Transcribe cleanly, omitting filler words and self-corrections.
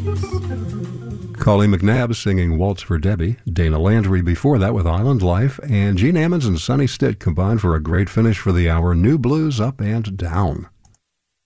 Colleen McNabb singing Waltz for Debbie. Dana Landry before that with Island Life. And Gene Ammons and Sonny Stitt combined for a great finish for the hour. New Blues Up and Down.